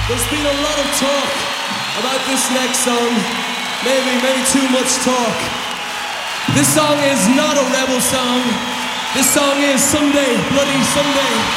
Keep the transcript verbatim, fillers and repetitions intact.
There's been a lot of talk about this next song. Maybe, maybe too much talk. This song is not a rebel song. This song is Someday, Bloody Someday.